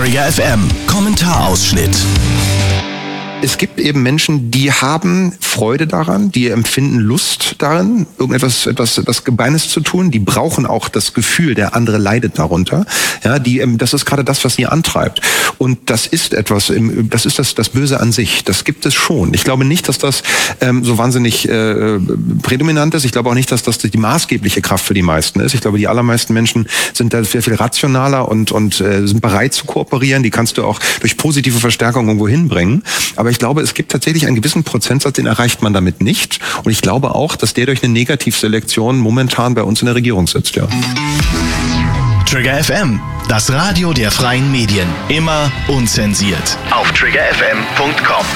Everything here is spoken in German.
Trigger FM Kommentarausschnitt. Es gibt eben Menschen, die haben Freude daran, die empfinden Lust darin, etwas Gemeines zu tun. Die brauchen auch das Gefühl, der andere leidet darunter. Ja, das ist gerade das, was sie antreibt. Und das ist das ist das Böse an sich. Das gibt es schon. Ich glaube nicht, dass das so wahnsinnig prädominant ist. Ich glaube auch nicht, dass das die maßgebliche Kraft für die meisten ist. Ich glaube, die allermeisten Menschen sind da sehr viel rationaler und sind bereit zu kooperieren. Die kannst du auch durch positive Verstärkung irgendwo hinbringen. Aber ich glaube, es gibt tatsächlich einen gewissen Prozentsatz, den erreicht man damit nicht. Und ich glaube auch, dass der durch eine Negativselektion momentan bei uns in der Regierung sitzt, ja. Trigger FM, das Radio der freien Medien. Immer unzensiert. Auf triggerfm.com.